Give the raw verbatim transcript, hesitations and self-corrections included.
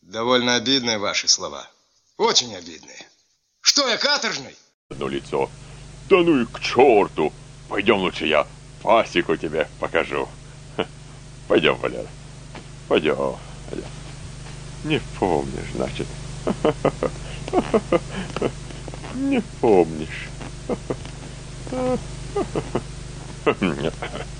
Довольно обидные ваши слова. Очень обидные. Что я, каторжный? Одно лицо. Да ну и к черту. Пойдем лучше я пасеку тебе покажу. Пойдем, Валера. Пойдем. Пойдем. Не помнишь, значит. Не помнишь. Нет.